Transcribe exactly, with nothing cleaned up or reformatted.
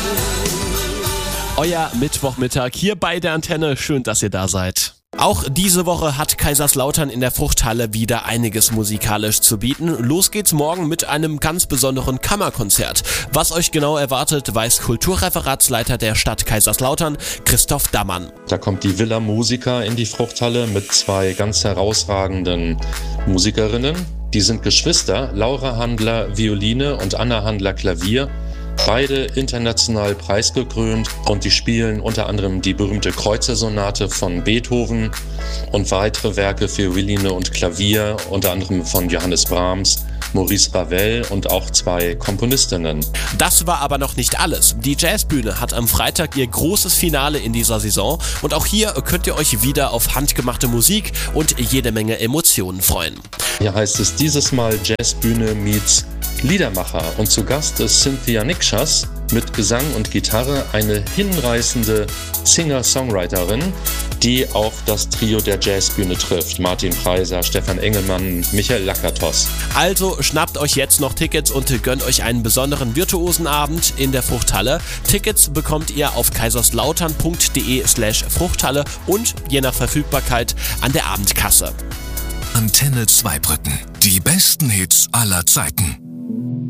Euer Mittwochmittag hier bei der Antenne. Schön, dass ihr da seid. Auch diese Woche hat Kaiserslautern in der Fruchthalle wieder einiges musikalisch zu bieten. Los geht's morgen mit einem ganz besonderen Kammerkonzert. Was euch genau erwartet, weiß Kulturreferatsleiter der Stadt Kaiserslautern, Christoph Dammann. Da kommt die Villa Musica in die Fruchthalle mit zwei ganz herausragenden Musikerinnen. Die sind Geschwister, Laura Handler Violine und Anna Handler Klavier. Beide international preisgekrönt und die spielen unter anderem die berühmte Kreuzersonate von Beethoven und weitere Werke für Violine und Klavier, unter anderem von Johannes Brahms, Maurice Ravel und auch zwei Komponistinnen. Das war aber noch nicht alles. Die Jazzbühne hat am Freitag ihr großes Finale in dieser Saison und auch hier könnt ihr euch wieder auf handgemachte Musik und jede Menge Emotionen freuen. Hier heißt es dieses Mal Jazzbühne meets Liedermacher und zu Gast ist Cynthia Nikschas mit Gesang und Gitarre, eine hinreißende Singer-Songwriterin, die auch das Trio der Jazzbühne trifft. Martin Preiser, Stefan Engelmann, Michael Lakatos. Also schnappt euch jetzt noch Tickets und gönnt euch einen besonderen virtuosen Abend in der Fruchthalle. Tickets bekommt ihr auf kaiserslautern.de slash Fruchthalle und je nach Verfügbarkeit an der Abendkasse. Antenne Zweibrücken. Die besten Hits aller Zeiten.